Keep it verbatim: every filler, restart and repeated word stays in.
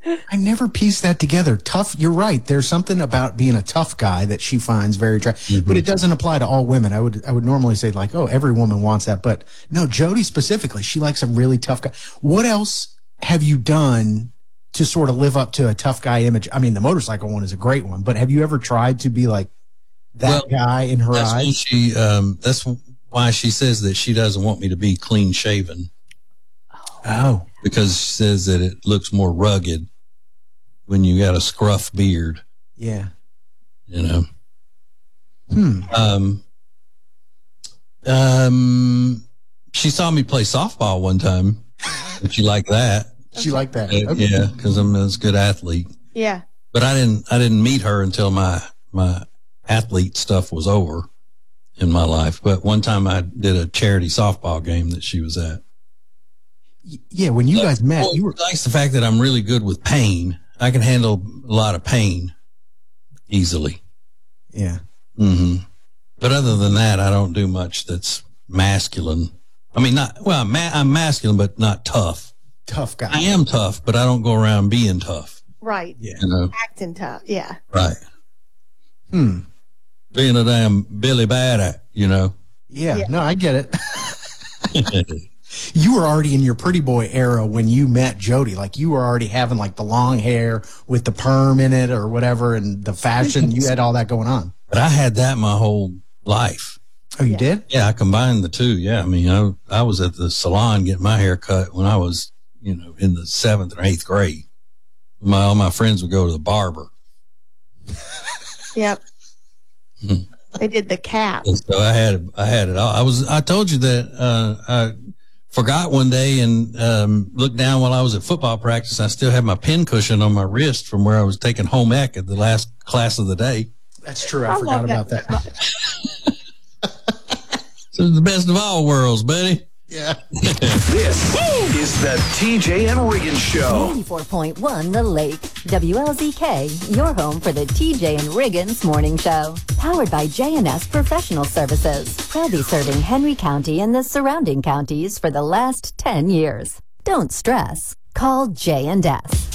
I never pieced that together. Tough. You're right. There's something about being a tough guy that she finds very attractive, mm-hmm. but it doesn't apply to all women. I would, I would normally say like, oh, every woman wants that, but no, Jody specifically, she likes a really tough guy. What else have you done to sort of live up to a tough guy image? I mean, the motorcycle one is a great one, but have you ever tried to be like that well, guy in her that's eyes? She, um, that's why she says that she doesn't want me to be clean shaven. Oh, because she says that it looks more rugged when you got a scruff beard. Yeah. You know? Hmm. Um, um, she saw me play softball one time. And she liked that. She liked that. Uh, okay. Yeah. Cause I'm a good athlete. Yeah. But I didn't, I didn't meet her until my, my athlete stuff was over in my life. But one time I did a charity softball game that she was at. Yeah, when you guys met, well, you were likes the fact that I'm really good with pain. I can handle a lot of pain easily. Yeah. Mm-hmm. But other than that, I don't do much that's masculine. I mean, not well. I'm, ma- I'm masculine, but not tough. Tough guy. I am tough, but I don't go around being tough. Right. Yeah. You know? Acting tough. Yeah. Right. Hmm. Being a damn Billy Bad, you know. Yeah. Yeah. No, I get it. You were already in your pretty boy era when you met Jody. Like you were already having like the long hair with the perm in it or whatever, and the fashion. You had all that going on. But I had that my whole life. Oh, you Yeah. did? Yeah, I combined the two. Yeah, I mean, I, I was at the salon getting my hair cut when I was, you know, in the seventh or eighth grade. My all my friends would go to the barber. Yep. Hmm. They did the cap. And so I had I had it all. I was I told you that uh, I forgot one day and um, looked down while I was at football practice. I still had my pin cushion on my wrist from where I was taking home ec at the last class of the day. That's true. I, I forgot love about that. that. So it's the best of all worlds, buddy. Yeah. This is the T J and Riggin Show. ninety-four point one The Lake. W L Z K, your home for the T J and Riggins Morning Show. Powered by J and S Professional Services. Proudly serving Henry County and the surrounding counties for the last ten years. Don't stress. Call J and S.